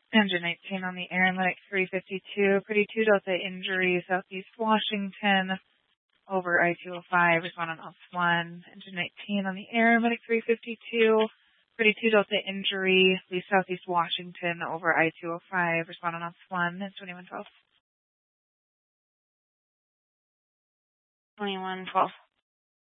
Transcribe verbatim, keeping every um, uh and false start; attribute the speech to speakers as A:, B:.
A: Engine eighteen on the air, Linux three fifty-two, pretty two Delta injury, Southeast Washington, over I two oh five, respond on ops one. Engine eighteen on the air, Linux three fifty-two, pretty two Delta injury, leave Southeast Washington, over I two oh five, respond on ops one, and twenty-one twelve.
B: twenty-one twelve.